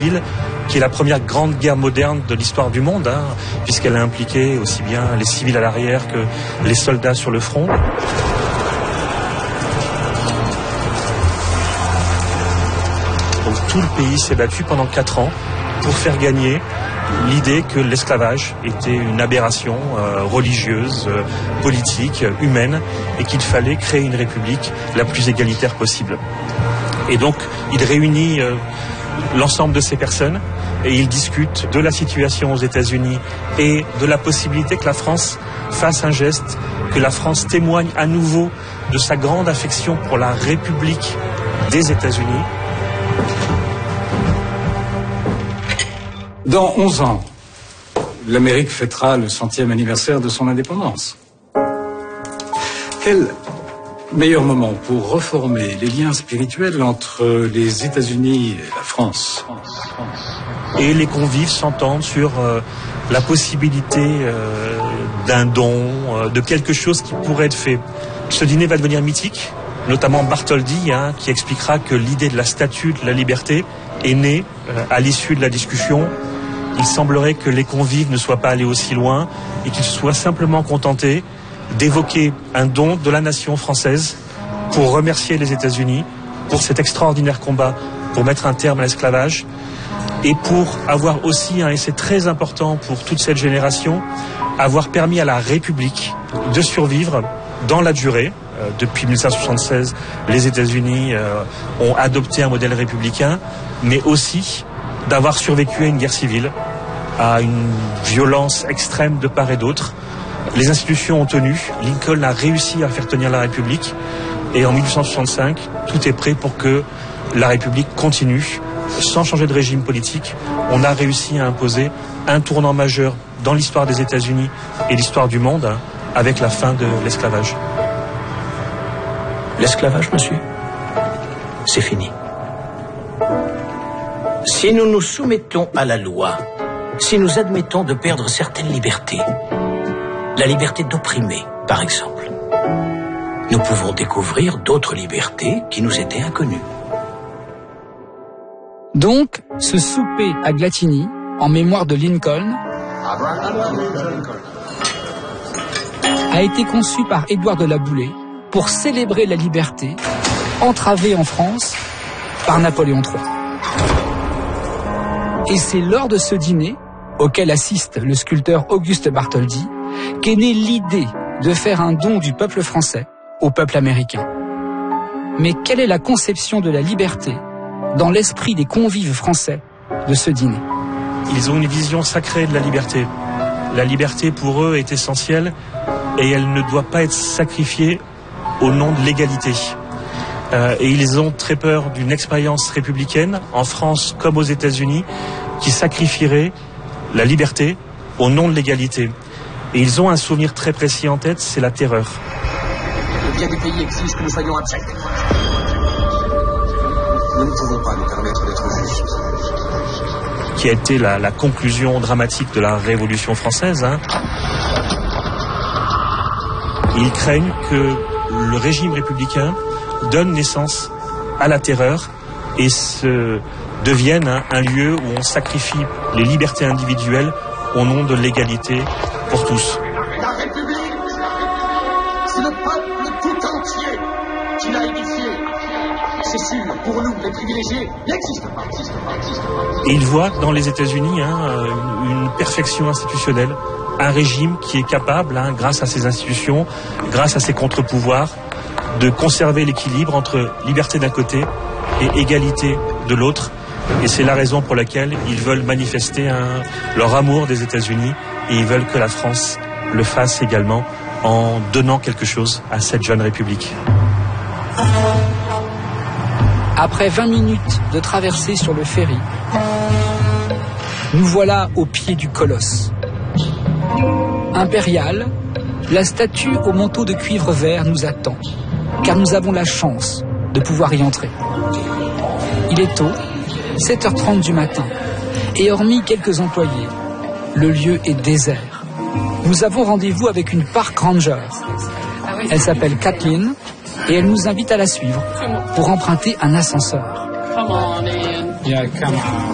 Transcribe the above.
qui est la première grande guerre moderne de l'histoire du monde, puisqu'elle a impliqué aussi bien les civils à l'arrière que les soldats sur le front. Donc tout le pays s'est battu pendant 4 ans pour faire gagner l'idée que l'esclavage était une aberration religieuse, politique, humaine, et qu'il fallait créer une république la plus égalitaire possible. Et donc, il réunit l'ensemble de ces personnes et il discute de la situation aux États-Unis et de la possibilité que la France fasse un geste, que la France témoigne à nouveau de sa grande affection pour la République des États-Unis. Dans 11 ans, l'Amérique fêtera le 100e anniversaire de son indépendance. Quel meilleur moment pour reformer les liens spirituels entre les États-Unis et la France. Et les convives s'entendent sur la possibilité d'un don, de quelque chose qui pourrait être fait. Ce dîner va devenir mythique, notamment Bartholdi, qui expliquera que l'idée de la statue de la liberté est née à l'issue de la discussion. Il semblerait que les convives ne soient pas allés aussi loin et qu'ils soient simplement contentés d'évoquer un don de la nation française pour remercier les États-Unis pour cet extraordinaire combat pour mettre un terme à l'esclavage et pour avoir aussi, et c'est très important pour toute cette génération, avoir permis à la République de survivre dans la durée. Depuis 1976, les États-Unis ont adopté un modèle républicain, mais aussi d'avoir survécu à une guerre civile, à une violence extrême de part et d'autre. Les institutions ont tenu, Lincoln a réussi à faire tenir la République, et en 1865, tout est prêt pour que la République continue, sans changer de régime politique. On a réussi à imposer un tournant majeur dans l'histoire des États-Unis et l'histoire du monde, avec la fin de l'esclavage. L'esclavage, monsieur, c'est fini. Si nous nous soumettons à la loi, si nous admettons de perdre certaines libertés, la liberté d'opprimer, par exemple, nous pouvons découvrir d'autres libertés qui nous étaient inconnues. Donc, ce souper à Glatigny, en mémoire de Lincoln, a été conçu par Édouard de la Boulay pour célébrer la liberté entravée en France par Napoléon III. Et c'est lors de ce dîner, auquel assiste le sculpteur Auguste Bartholdi, qu'est née l'idée de faire un don du peuple français au peuple américain. Mais quelle est la conception de la liberté dans l'esprit des convives français de ce dîner? Ils ont une vision sacrée de la liberté. La liberté pour eux est essentielle et elle ne doit pas être sacrifiée au nom de l'égalité. Et ils ont très peur d'une expérience républicaine, en France comme aux États-Unis, qui sacrifierait la liberté au nom de l'égalité. Et ils ont un souvenir très précis en tête, c'est la terreur. Le bien du pays exige que nous soyons abjects. Nous ne pouvons pas nous permettre d'être justes. Qui a été la conclusion dramatique de la Révolution française. Ils craignent que le régime républicain donne naissance à la terreur et devienne un lieu où on sacrifie les libertés individuelles au nom de l'égalité pour tous. La République, c'est le peuple tout entier qui l'a édifiée. C'est sûr, pour nous, les privilégiés, n'existe pas. Et ils voient dans les États-Unis une perfection institutionnelle, un régime qui est capable, grâce à ses institutions, grâce à ses contre-pouvoirs, de conserver l'équilibre entre liberté d'un côté et égalité de l'autre. Et c'est la raison pour laquelle ils veulent manifester leur amour des États-Unis et ils veulent que la France le fasse également en donnant quelque chose à cette jeune République. Après 20 minutes de traversée sur le ferry, nous voilà au pied du colosse. Impériale, la statue au manteau de cuivre vert nous attend, car nous avons la chance de pouvoir y entrer. Il est tôt, 7h30 du matin, et hormis quelques employés, le lieu est désert. Nous avons rendez-vous avec une park ranger. Elle s'appelle Kathleen et elle nous invite à la suivre pour emprunter un ascenseur. Yeah, come on.